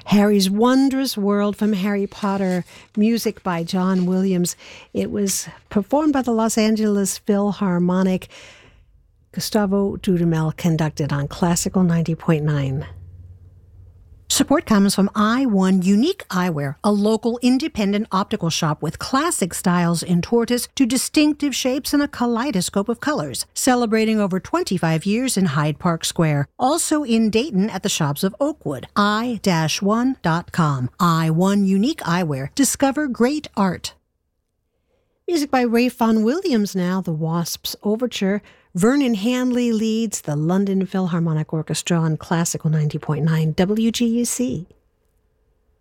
Harry's Wondrous World from Harry Potter, music by John Williams. It was performed by the Los Angeles Philharmonic. Gustavo Dudamel conducted on Classical 90.9. Support comes from I1 Unique Eyewear, a local independent optical shop with classic styles in tortoise to distinctive shapes and a kaleidoscope of colors, celebrating over 25 years in Hyde Park Square. Also in Dayton at the shops of Oakwood. i-1.com. I1 Unique Eyewear. Discover great art. Music by Ralph Vaughan Williams now, The Wasps Overture. Vernon Handley leads the London Philharmonic Orchestra on Classical 90.9 WGUC.